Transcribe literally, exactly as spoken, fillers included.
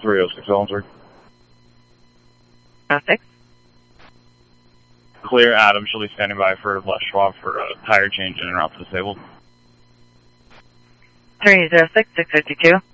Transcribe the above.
three oh six Ellensburg. oh six. Clear, Adam. She'll be standing by for Les Schwab for a tire change in and route to disabled. three oh six, six fifty-two.